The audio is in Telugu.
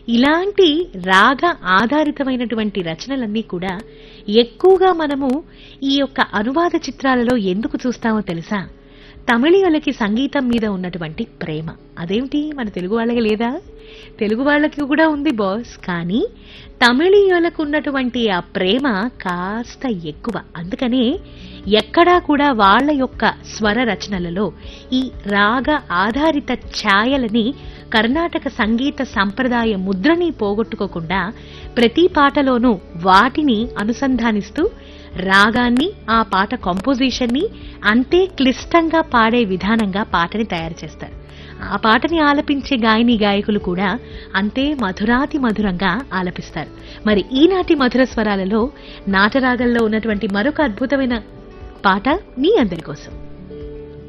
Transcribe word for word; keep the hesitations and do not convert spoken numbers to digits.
ఇలాంటి రాగ ఆధారితమైనటువంటి రచనలన్నీ కూడా ఎక్కువగా మనము ఈ యొక్క అనువాద చిత్రాలలో ఎందుకు చూస్తామో తెలుసా? తమిళీయులకి సంగీతం మీద ఉన్నటువంటి ప్రేమ. అదేమిటి మన తెలుగు వాళ్ళకి లేదా? తెలుగు వాళ్ళకి కూడా ఉంది బాస్. కానీ తమిళీయులకు ఉన్నటువంటి ఆ ప్రేమ కాస్త ఎక్కువ. అందుకనే ఎక్కడా కూడా వాళ్ళ యొక్క స్వర రచనలలో ఈ రాగ ఆధారిత ఛాయలని, కర్ణాటక సంగీత సంప్రదాయ ముద్రని పోగొట్టుకోకుండా ప్రతి పాటలోనూ వాటిని అనుసంధానిస్తూ రాగాన్ని, ఆ పాట కంపోజిషన్ ని అంతే క్లిష్టంగా పాడే విధానంగా పాటని తయారు చేస్తారు. ఆ పాటని ఆలపించే గాయని గాయకులు కూడా అంతే మధురాతి మధురంగా ఆలపిస్తారు. మరి ఈనాటి మధుర స్వరాలలో నాటరాగంలో ఉన్నటువంటి మరొక అద్భుతమైన పాట మీ అందరి కోసం.